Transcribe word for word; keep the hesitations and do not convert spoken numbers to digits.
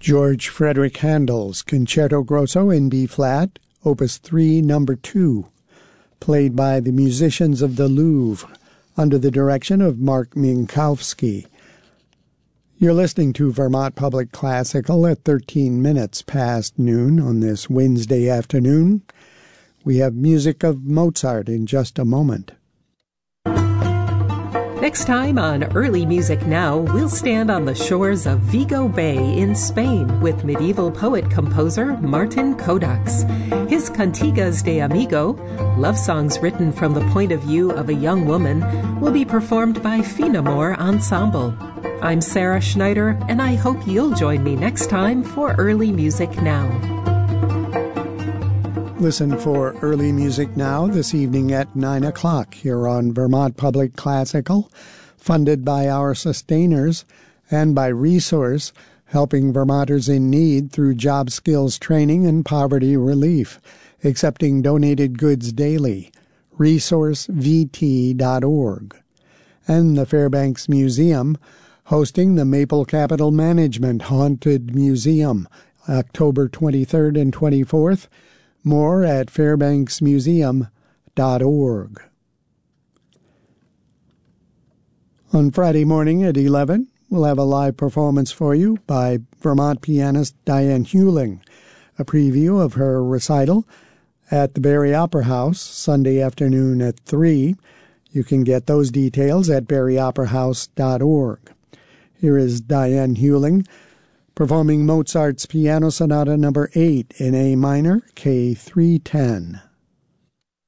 George Frederick Handel's Concerto Grosso in B-flat, Opus three, Number two, played by the musicians of the Louvre under the direction of Mark Minkowski. You're listening to Vermont Public Classical at thirteen minutes past noon on this Wednesday afternoon. We have music of Mozart in just a moment. Next time on Early Music Now, we'll stand on the shores of Vigo Bay in Spain with medieval poet-composer Martin Codax. His Cantigas de Amigo, love songs written from the point of view of a young woman, will be performed by Finamore Ensemble. I'm Sarah Schneider, and I hope you'll join me next time for Early Music Now. Listen for Early Music Now this evening at nine o'clock here on Vermont Public Classical, funded by our sustainers and by Resource, helping Vermonters in need through job skills training and poverty relief, accepting donated goods daily, resource v t dot org. And the Fairbanks Museum, hosting the Maple Capital Management Haunted Museum, October twenty-third and twenty-fourth, more at fairbanks museum dot org. On Friday morning at eleven, we'll have a live performance for you by Vermont pianist Diane Hewling, a preview of her recital at the Barrie Opera House Sunday afternoon at three. You can get those details at barrie opera house dot org. Here is Diane Hewling performing Mozart's Piano Sonata Number eight in A minor, K three ten.